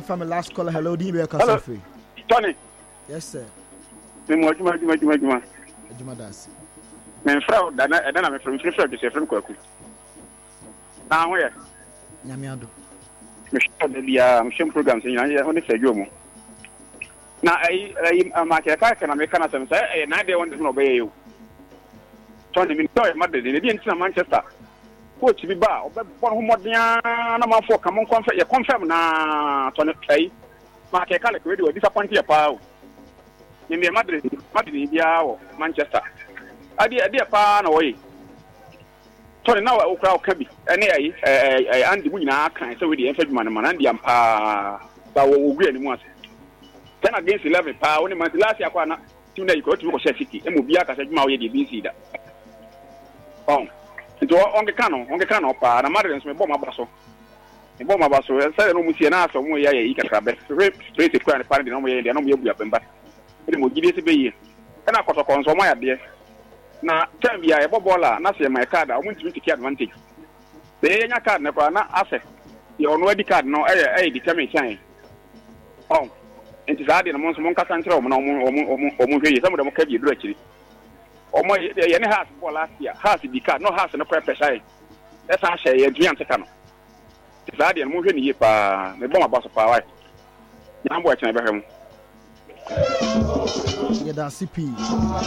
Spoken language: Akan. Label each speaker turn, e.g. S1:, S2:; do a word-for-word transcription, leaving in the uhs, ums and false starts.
S1: family last caller. Hello, D B A Cafe.
S2: Tony.
S1: Yes, sir.
S2: Me mo juma juma juma juma.
S1: Juma das.
S2: Me fra da na da na me from free fra ke from kwaku. Na ho ye.
S1: Nyamiado.
S2: Me show da bia, me show program se nyina ye ho ne fadwo mu. Na ai ai ma ke ka kana me kana sem say eh na dey wonder no be you. Tony me toy Madrid ne dey ntina Manchester. Coach bi ba obebon ho modea na ma fo kam confirm ye confirm na Tony ai ma ke kale ko we dey disappoint ye pa o. Ni me Madrid Madrid bia o Manchester. Ade ade pa na wo yi. Tony na wa okra okabi ene ai eh andi mu nyina kan se we dey enfadwuma na man andi ampa ba wo ogu ani mu ase. ten against eleven pa woni man last year kwa na team na yiko tumi ko share city e mo bia ka se dwuma wo ye dey B C da. Oh. Nti on ke kano on ke kano pa na Madrid nso me bɔ ma ba so. Me bɔ ma ba so say no mu sie na aso mu ya ye yi kakra be. Straight kwa ne pa de no mo ye de no mo ye bua bemba. E mo gidi se be yi. E na koso konso mo ya de. Na time bia e bɔ bɔla na se my card a mo ntimi take advantage. Be ye nya card ne kwa na ase. Ye ono adi card no e e determine time. Oh. Nti za de no mo nso mo nkasa nkyere mo na mo mo mo hwe yi se mo de mo ka bi duro akiri. Omo ye ne house ball last year house di card no house no prepare shy e sa share ye duan teka no za de mo hwe ni ye pa me bɔ ma ba so pa wai nyambo a kyena be hwem
S1: ye da C P